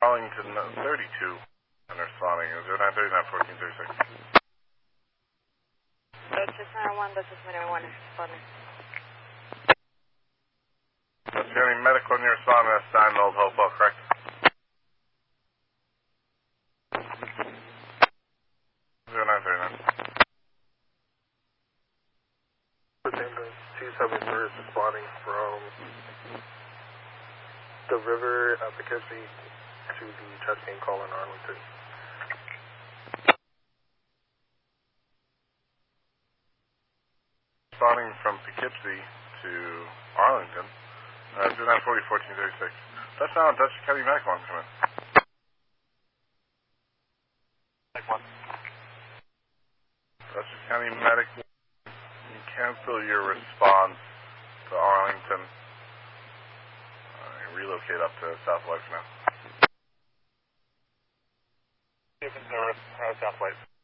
Arlington 32 and responding. 0939 1436. Dutchess 901, Dutchess 901 is responding. Dutchess County Medical near responding. That's 9 Old Hopewell, correct? Is responding from the river at Poughkeepsie to the chest game call in Arlington. Responding from Poughkeepsie to Arlington. 0940 1436. That's now Dutchess County Medical on come in. Dutchess County Medical. You cancel your response to Arlington. Relocate up to Southwest now. Southwest.